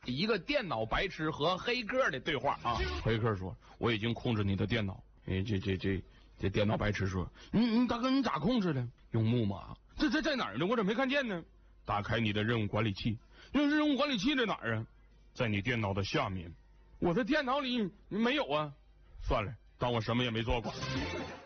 一个电脑白痴和黑客的对话啊。黑客说：“我已经控制你的电脑。”这电脑白痴说：“大哥，你咋控制的？用木马。这在哪儿呢？我怎么没看见呢？打开你的任务管理器。那任务管理器在哪儿啊？在你电脑的下面。我的电脑里没有啊。算了，当我什么也没做过。”